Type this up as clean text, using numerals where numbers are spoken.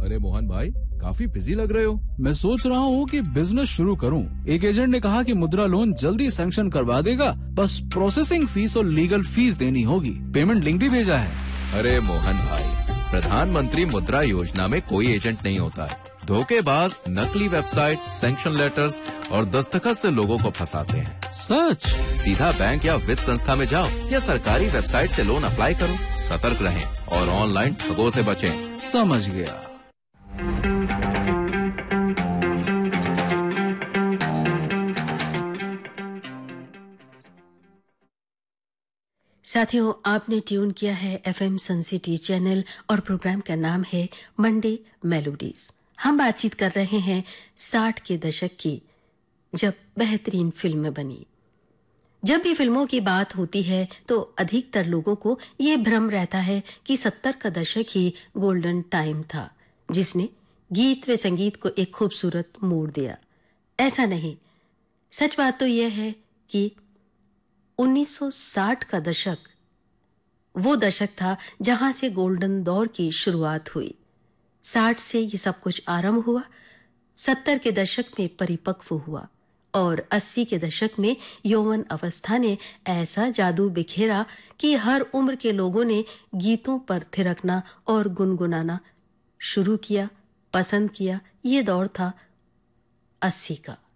अरे मोहन भाई, काफी बिजी लग रहे हो। मैं सोच रहा हूँ कि बिजनेस शुरू करूँ। एक एजेंट ने कहा कि मुद्रा लोन जल्दी सैंक्शन करवा देगा, बस प्रोसेसिंग फीस और लीगल फीस देनी होगी। पेमेंट लिंक भी भेजा है। अरे मोहन भाई, प्रधानमंत्री मुद्रा योजना में कोई एजेंट नहीं होता है। धोखेबाज नकली वेबसाइट, सैंक्शन लेटर्स और दस्तखत से लोगों को फंसाते हैं। सच? सीधा बैंक या वित्त संस्था में जाओ या सरकारी वेबसाइट से लोन अप्लाई करो। सतर्क रहें और ऑनलाइन ठगों से बचें। समझ गया। साथियों, आपने ट्यून किया है एफएम सन सिटी चैनल और प्रोग्राम का नाम है मंडे मेलोडीज। हम बातचीत कर रहे हैं 60 के दशक की, जब बेहतरीन फिल्म बनी। जब भी फिल्मों की बात होती है तो अधिकतर लोगों को ये भ्रम रहता है कि 70 का दशक ही गोल्डन टाइम था, जिसने गीत व संगीत को एक खूबसूरत मोड़ दिया। ऐसा नहीं, सच बात तो यह है कि 1960 का दशक वो दशक था जहां से गोल्डन दौर की शुरुआत हुई। 60 से ये सब कुछ आरंभ हुआ, 70 के दशक में परिपक्व हुआ और 80 के दशक में यौवन अवस्था ने ऐसा जादू बिखेरा कि हर उम्र के लोगों ने गीतों पर थिरकना और गुनगुनाना शुरू किया, पसंद किया। ये दौर था 80 का।